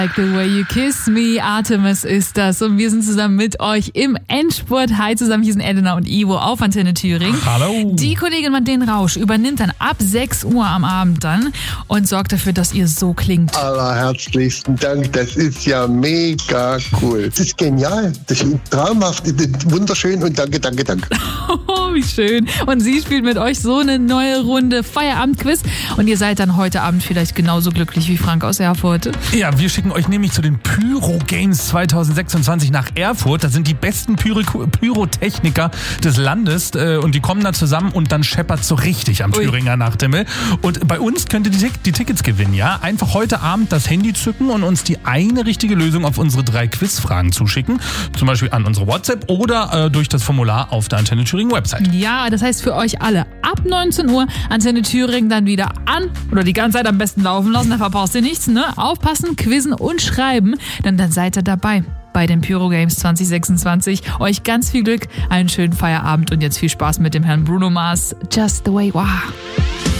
Like the way you kiss me, Artemis ist das. Und wir sind zusammen mit euch im Endspurt. Hi zusammen, hier sind Elena und Ivo auf Antenne Thüringen. Hallo. Die Kollegin Madeleine Rausch übernimmt dann ab 6 Uhr am Abend dann und sorgt dafür, dass ihr so klingt. Allerherzlichsten Dank, das ist ja mega cool. Das ist genial, das ist traumhaft, wunderschön und danke. Oh, wie schön. Und sie spielt mit euch so eine neue Runde Feierabendquiz und ihr seid dann heute Abend vielleicht genauso glücklich wie Frank aus Erfurt. Ja, wir schicken euch nämlich zu den Pyro Games 2026 nach Erfurt. Da sind die besten Pyrotechniker des Landes und die kommen da zusammen und dann scheppert's so richtig am Thüringer Nachthimmel. Und bei uns könnt ihr die Tickets gewinnen, ja? Einfach heute Abend das Handy zücken und uns die eine richtige Lösung auf unsere 3 Quizfragen zuschicken. Zum Beispiel an unsere WhatsApp oder durch das Formular auf der Antenne Thüringen Website. Ja, das heißt für euch alle ab 19 Uhr Antenne Thüringen dann wieder an oder die ganze Zeit am besten laufen lassen, da verpasst ihr nichts, ne? Aufpassen, quizzen und schreiben, denn dann seid ihr dabei bei den Pyro Games 2026. Euch ganz viel Glück, einen schönen Feierabend und jetzt viel Spaß mit dem Herrn Bruno Mars. Just the way, wow.